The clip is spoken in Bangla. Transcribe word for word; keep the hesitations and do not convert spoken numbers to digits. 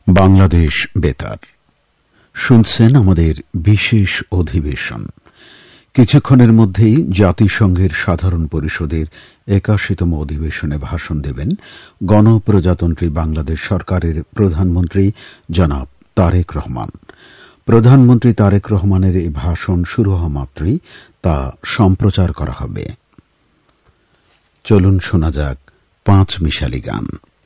বাংলাদেশ বেতার শুনছেন আমাদের বিশেষ অধিবেশন। কিছুক্ষণের মধ্যেই জাতিসংঘের সাধারণ পরিষদের একাশিতম অধিবেশনে ভাষণ দেবেন গণপ্রজাতন্ত্রী বাংলাদেশ সরকারের প্রধানমন্ত্রী জনাব তারেক রহমান। প্রধানমন্ত্রী তারেক রহমানের এই ভাষণ শুরু হওয়া মাত্রই তা সম্প্রচার করা হবে। চলুন শোনা যাক পাঁচ মিশালি গান।